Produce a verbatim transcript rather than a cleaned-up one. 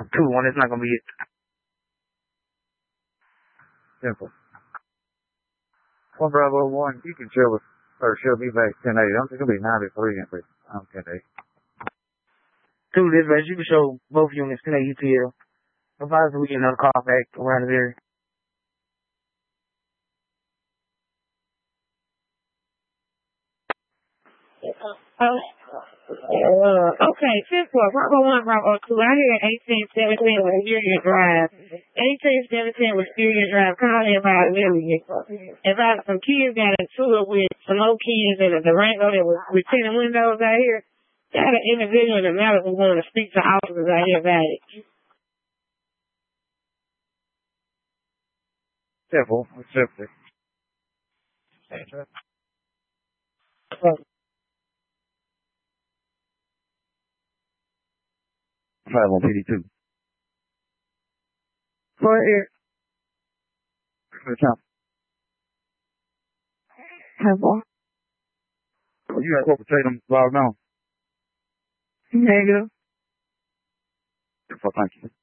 two one. It's not gonna be it. Simple. One Bravo one, you can chill with, or she'll be back ten eight. I'm just gonna be ninety-three and be I'm ten eight. Two dispatch, you can show both units ten eight E T L. Advise we get another call back around the area. Oh, uh, okay, fifth floor, Bravo one, Bravo two. I hear eighteen seventeen with Union Drive. eighteen seventeen with Union Drive. Call in about Lillian. About some kids got into it with some old kids in a Durango that was with tinted windows out here. Got an individual in the matter who wanted to speak to officers out here about it. Simple. It's simple. Five on P D two. Go ahead. Good time. Hello. You got to potato them logged on. Negative. Well, thank you.